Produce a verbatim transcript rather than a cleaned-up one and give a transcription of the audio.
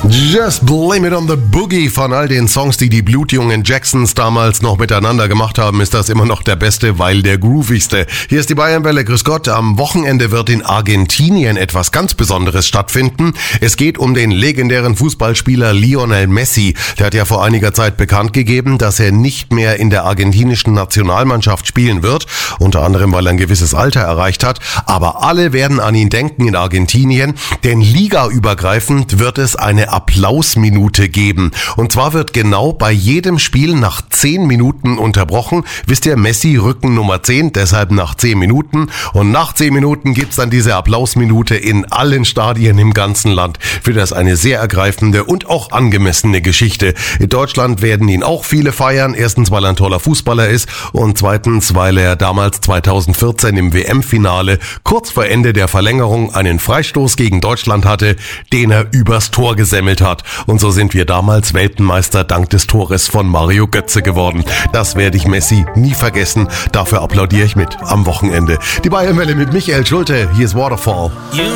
Just Blame It on the Boogie. Von all den Songs, die die blutjungen Jacksons damals noch miteinander gemacht haben, ist das immer noch der beste, weil der groovigste. Hier ist die Bayernwelle, grüß Gott. Am Wochenende wird in Argentinien etwas ganz Besonderes stattfinden. Es geht um den legendären Fußballspieler Lionel Messi. Der hat ja vor einiger Zeit bekannt gegeben, dass er nicht mehr in der argentinischen Nationalmannschaft spielen wird. Unter anderem, weil er ein gewisses Alter erreicht hat. Aber alle werden an ihn denken in Argentinien, denn ligaübergreifend wird es eine Applausminute geben. Und zwar wird genau bei jedem Spiel nach zehn Minuten unterbrochen. Wisst ihr, Messi Rücken Nummer zehn, deshalb nach zehn Minuten. Und nach zehn Minuten gibt's dann diese Applausminute in allen Stadien im ganzen Land. Für das eine sehr ergreifende und auch angemessene Geschichte. In Deutschland werden ihn auch viele feiern. Erstens, weil er ein toller Fußballer ist und zweitens, weil er damals zweitausendvierzehn im W M-Finale kurz vor Ende der Verlängerung einen Freistoß gegen Deutschland hatte, den er übers Tor gesammelt hat. Und so sind wir damals Weltmeister dank des Tores von Mario Götze geworden. Das werde ich Messi nie vergessen. Dafür applaudiere ich mit am Wochenende. Die Bayernwelle mit Michael Schulte. Hier ist Waterfall.